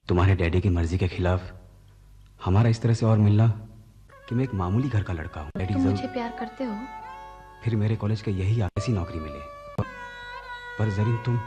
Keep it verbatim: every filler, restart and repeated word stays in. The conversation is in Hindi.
तुम्हारे डैडी की मर्जी के खिलाफ हमारा इस तरह से और मिलना कि मैं एक मामूली घर का लड़का हूँ। तुम मुझे प्यार करते हो? फिर मेरे कॉलेज के यही ऐसी नौकरी मिले। पर जरीन तुम